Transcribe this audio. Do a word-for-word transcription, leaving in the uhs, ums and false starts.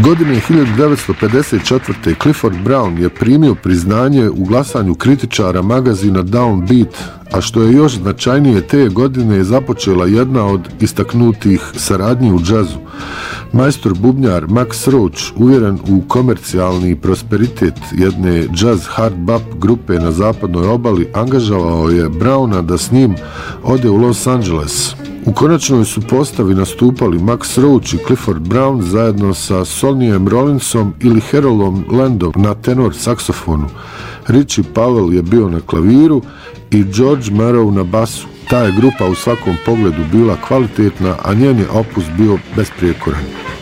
Godine hiljadu devetsto pedeset četvrte. Clifford Brown je primio priznanje u glasanju kritičara magazina Downbeat, a što je još značajnije, te godine je započela jedna od istaknutih saradnji u džazu. Majstor bubnjar Max Roach, uvjeren u komercijalni prosperitet jedne jazz hard bop grupe na zapadnoj obali, angažavao je Browna da s njim ode u Los Angeles. U konačnoj su postavi nastupali Max Roach i Clifford Brown zajedno sa Sonnyjem Rollinsom ili Haroldom Landom na tenor saksofonu. Richie Powell je bio na klaviru i George Morrow na basu. Ta je grupa u svakom pogledu bila kvalitetna, a njen je opus bio besprijekoran.